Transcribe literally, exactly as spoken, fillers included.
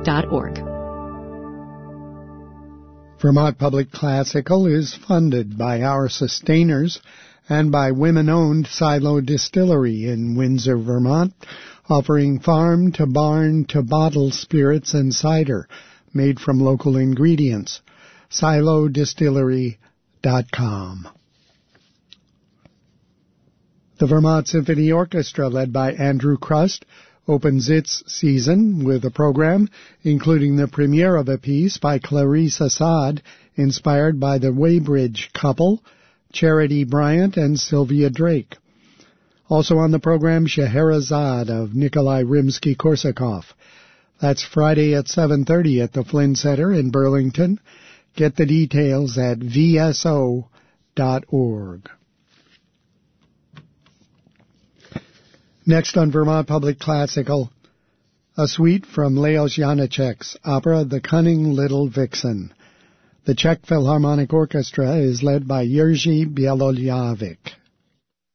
dot org. Vermont Public Classical is funded by our sustainers and by women-owned Silo Distillery in Windsor, Vermont, offering farm-to-barn-to-bottle spirits and cider made from local ingredients. silo distillery dot com. The Vermont Symphony Orchestra, led by Andrew Crust, opens its season with a program including the premiere of a piece by Clarice Assad, inspired by the Weybridge couple, Charity Bryant and Sylvia Drake. Also on the program, Scheherazade of Nikolai Rimsky-Korsakov. That's Friday at seven thirty at the Flynn Center in Burlington. Get the details at v s o dot org. Next on Vermont Public Classical, a suite from Leos Janáček's opera The Cunning Little Vixen. The Czech Philharmonic Orchestra is led by Jiří Bělohlavek.